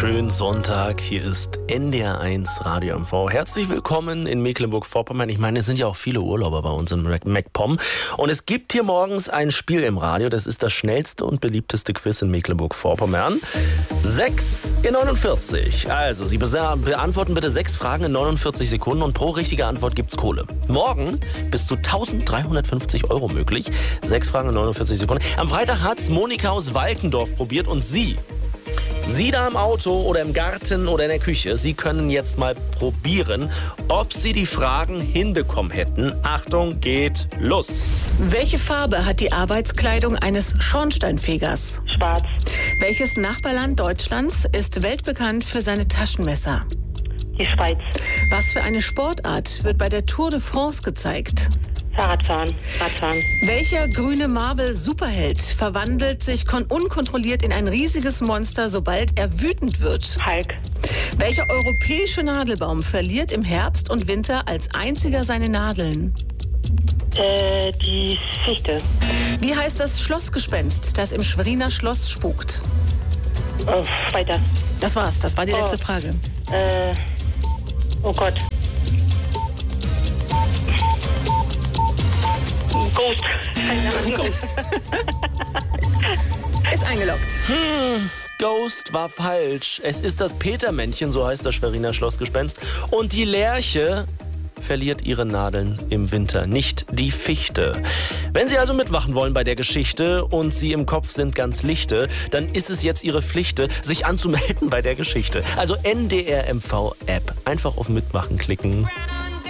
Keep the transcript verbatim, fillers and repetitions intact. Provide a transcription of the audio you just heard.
Schönen Sonntag, hier ist N D R eins Radio M V. Herzlich willkommen in Mecklenburg-Vorpommern. Ich meine, es sind ja auch viele Urlauber bei uns in MacPom. Und es gibt hier morgens ein Spiel im Radio, das ist das schnellste und beliebteste Quiz in Mecklenburg-Vorpommern. sechs in neunundvierzig. Also, Sie beantworten bitte sechs Fragen in neunundvierzig Sekunden und pro richtige Antwort gibt's Kohle. Morgen bis zu eintausenddreihundertfünfzig Euro möglich. Sechs Fragen in neunundvierzig Sekunden. Am Freitag hat's Monika aus Walkendorf probiert und Sie... Sie da im Auto oder im Garten oder in der Küche, Sie können jetzt mal probieren, ob Sie die Fragen hinbekommen hätten. Achtung, geht los. Welche Farbe hat die Arbeitskleidung eines Schornsteinfegers? Schwarz. Welches Nachbarland Deutschlands ist weltbekannt für seine Taschenmesser? Die Schweiz. Was für eine Sportart wird bei der Tour de France gezeigt? Fahrradfahren. Radfahren. Welcher grüne Marvel-Superheld verwandelt sich kon- unkontrolliert in ein riesiges Monster, sobald er wütend wird? Hulk. Welcher europäische Nadelbaum verliert im Herbst und Winter als einziger seine Nadeln? Äh, die Fichte. Wie heißt das Schlossgespenst, das im Schweriner Schloss spukt? Oh, weiter. Das war's, das war die letzte Oh. Frage. Äh, oh Gott. Ghost. Keine Ahnung. Ist eingeloggt. Hm, Ghost war falsch. Es ist das Petermännchen, so heißt das Schweriner Schlossgespenst. Und die Lerche verliert ihre Nadeln im Winter, nicht die Fichte. Wenn Sie also mitmachen wollen bei der Geschichte und Sie im Kopf sind ganz lichte, dann ist es jetzt Ihre Pflicht, sich anzumelden bei der Geschichte. Also N D R M V App. Einfach auf Mitmachen klicken.